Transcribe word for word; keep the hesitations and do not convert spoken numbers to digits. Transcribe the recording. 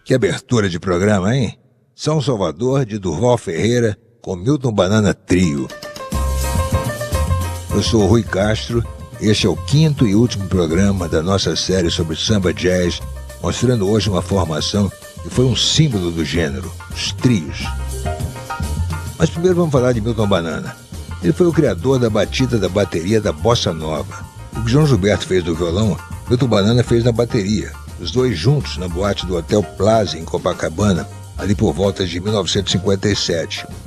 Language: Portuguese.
Que abertura de programa, hein? São Salvador, de Durval Ferreira, com Milton Banana Trio. Eu sou o Rui Castro, este é o quinto e último programa da nossa série sobre samba jazz, mostrando hoje uma formação que foi um símbolo do gênero, os trios. Mas primeiro vamos falar de Milton Banana. Ele foi o criador da batida da bateria da Bossa Nova. O que João Gilberto fez do violão, Milton Banana fez na bateria. Os dois juntos na boate do Hotel Plaza, em Copacabana, ali por volta de mil novecentos e cinquenta e sete.